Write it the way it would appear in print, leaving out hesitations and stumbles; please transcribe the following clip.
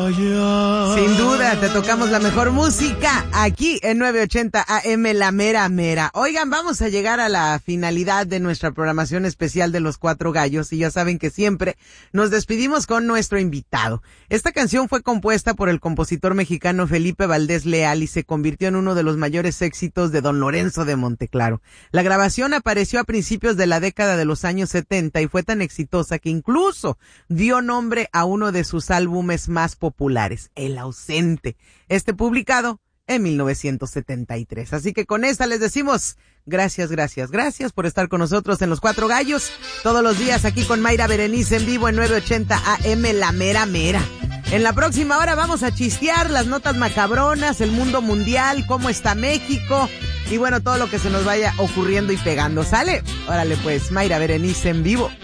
allá. Sin duda, te tocamos la mejor música aquí en 980 AM, la mera mera. Oigan, vamos a llegar a la finalidad de nuestra programación especial de Los Cuatro Gallos y ya saben que siempre nos despedimos con nuestro invitado. Esta canción fue compuesta por el compositor mexicano Felipe Valdés Leal y se convirtió en uno de los mayores éxitos de Don Lorenzo de Monteclaro. La grabación apareció a principios de la década de los años 70 y fue tan exitosa que incluso dio nombre a uno de sus álbumes más populares, El Ausente, publicado en 1973. Así que con esta les decimos gracias por estar con nosotros en Los Cuatro Gallos, todos los días aquí con Mayra Berenice en vivo en 980 AM, la mera mera. En la próxima hora vamos a chistear las notas macabronas, el mundo mundial, cómo está México y bueno, todo lo que se nos vaya ocurriendo y pegando. ¿Sale? Órale pues, Mayra Berenice en vivo.